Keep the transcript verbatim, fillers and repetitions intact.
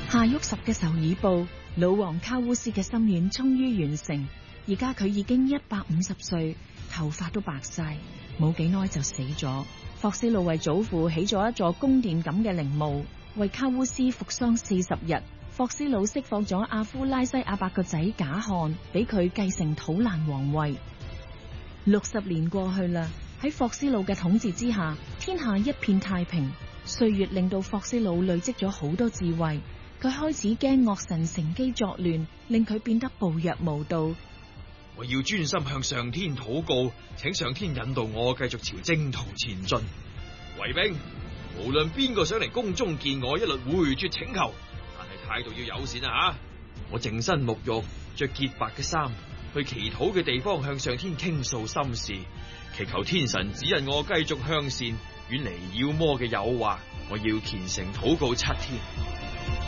夏沃什嘅首爾報，老王卡烏斯嘅心願終於完成。而家佢已經一百五十歲，頭髮都白晒，冇幾耐就死咗。霍斯路為祖父起咗一座宮殿咁嘅陵墓，為卡烏斯服喪四十日。霍斯魯釋放咗阿夫拉西亞伯個仔賈漢，俾佢繼承土蘭王位。六十年過去啦，喺霍斯魯嘅統治之下，天下一片太平。歲月令到霍斯魯累積咗好多智慧，佢開始驚惡神乘機作亂，令佢變得暴虐無道。 我要專心向上天禱告，請上天引導我繼續朝征途前進。衛兵，無論邊個想嚟宮中見我，一律回絕請求，但係態度要友善啊！吓，我淨身沐浴，着潔白嘅衫，去祈禱嘅地方向上天傾訴心事，祈求天神指引我繼續向善，遠離妖魔嘅誘惑。我要虔誠禱告七天。